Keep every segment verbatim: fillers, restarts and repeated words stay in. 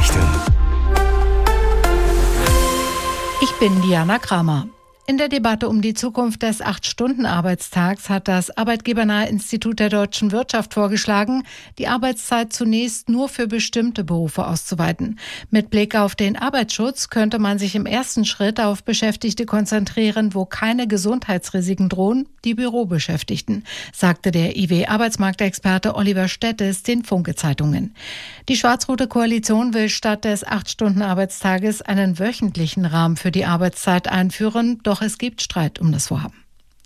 Nachrichten. Ich bin Diana Kramer. In der Debatte um die Zukunft des acht-Stunden-Arbeitstags hat das Arbeitgebernahe Institut der deutschen Wirtschaft vorgeschlagen, die Arbeitszeit zunächst nur für bestimmte Berufe auszuweiten. Mit Blick auf den Arbeitsschutz könnte man sich im ersten Schritt auf Beschäftigte konzentrieren, wo keine Gesundheitsrisiken drohen, die Bürobeschäftigten, sagte der I W-Arbeitsmarktexperte Oliver Stettes den Funke-Zeitungen. Die schwarz-rote Koalition will statt des acht-Stunden-Arbeitstages einen wöchentlichen Rahmen für die Arbeitszeit einführen, doch es gibt Streit um das Vorhaben.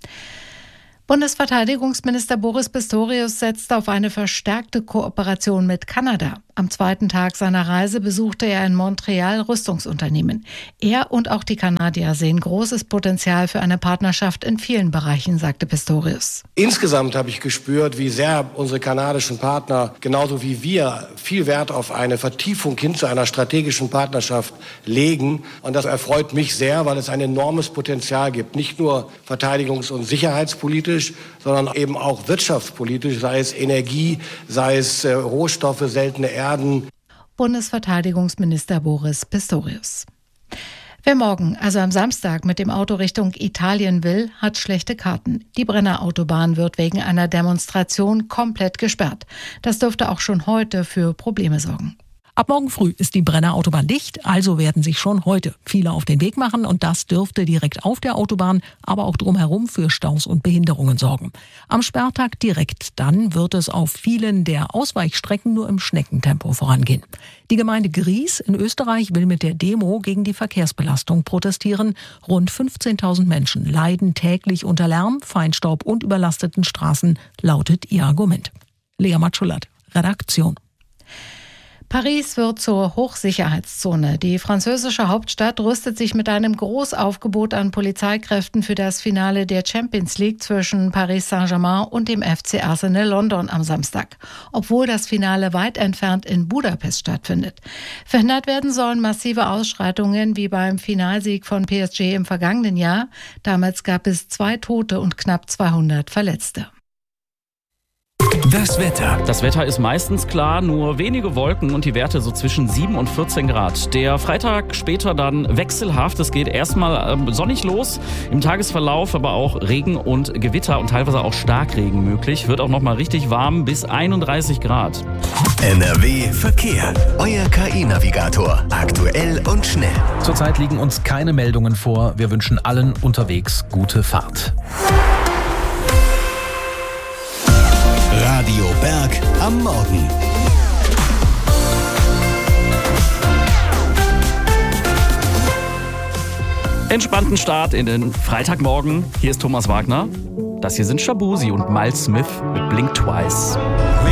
Bundesverteidigungsminister Boris Pistorius setzt auf eine verstärkte Kooperation mit Kanada. Am zweiten Tag seiner Reise besuchte er in Montreal Rüstungsunternehmen. Er und auch die Kanadier sehen großes Potenzial für eine Partnerschaft in vielen Bereichen, sagte Pistorius. Insgesamt habe ich gespürt, wie sehr unsere kanadischen Partner, genauso wie wir, viel Wert auf eine Vertiefung hin zu einer strategischen Partnerschaft legen. Und das erfreut mich sehr, weil es ein enormes Potenzial gibt. Nicht nur verteidigungs- und sicherheitspolitisch, sondern eben auch wirtschaftspolitisch, sei es Energie, sei es äh, Rohstoffe, seltene Erden. Bundesverteidigungsminister Boris Pistorius. Wer morgen, also am Samstag, mit dem Auto Richtung Italien will, hat schlechte Karten. Die Brenner Autobahn wird wegen einer Demonstration komplett gesperrt. Das dürfte auch schon heute für Probleme sorgen. Ab morgen früh ist die Brenner Autobahn dicht, also werden sich schon heute viele auf den Weg machen und das dürfte direkt auf der Autobahn, aber auch drumherum für Staus und Behinderungen sorgen. Am Sperrtag direkt dann wird es auf vielen der Ausweichstrecken nur im Schneckentempo vorangehen. Die Gemeinde Gries in Österreich will mit der Demo gegen die Verkehrsbelastung protestieren. Rund fünfzehntausend Menschen leiden täglich unter Lärm, Feinstaub und überlasteten Straßen, lautet ihr Argument. Lea Matschulat, Redaktion. Paris wird zur Hochsicherheitszone. Die französische Hauptstadt rüstet sich mit einem Großaufgebot an Polizeikräften für das Finale der Champions League zwischen Paris Saint-Germain und dem F C Arsenal London am Samstag, obwohl das Finale weit entfernt in Budapest stattfindet. Verhindert werden sollen massive Ausschreitungen wie beim Finalsieg von P S G im vergangenen Jahr. Damals gab es zwei Tote und knapp zweihundert Verletzte. Das Wetter. Das Wetter ist meistens klar, nur wenige Wolken und die Werte so zwischen sieben und vierzehn Grad. Der Freitag später dann wechselhaft. Es geht erstmal ähm, sonnig los. Im Tagesverlauf aber auch Regen und Gewitter und teilweise auch Starkregen möglich. Wird auch noch mal richtig warm bis einunddreißig Grad. N R W Verkehr. Euer K I-Navigator. Aktuell und schnell. Zurzeit liegen uns keine Meldungen vor. Wir wünschen allen unterwegs gute Fahrt. Radio Berg am Morgen. Entspannten Start in den Freitagmorgen. Hier ist Thomas Wagner. Das hier sind Shabuzi und Miles Smith mit Blink Twice.